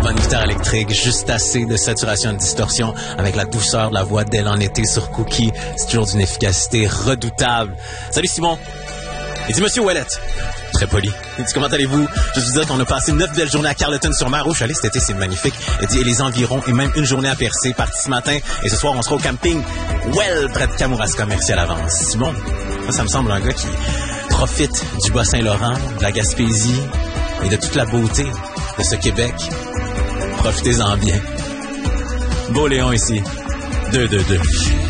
bonne guitare électrique, juste assez de saturation et de distorsion, avec la douceur de la voix d'elle en été sur Cookie. C'est toujours d'une efficacité redoutable. Salut Simon! Il dit Monsieur Ouellette. Très poli. Il dit comment allez-vous? Je vous dire qu'on a passé 9 belles journées à Carleton-sur-Mer. Où je suis allé cet été, c'est magnifique. Il dit et les environs et même une journée à Percé, parti ce matin. Et ce soir, on sera au camping près de Kamouraska. Merci à l'avance. Simon, ça me semble un gars qui profite du Bas-Saint-Laurent, de la Gaspésie et de toute la beauté de ce Québec. Profitez-en bien. Beau Léon ici. 2-2-2.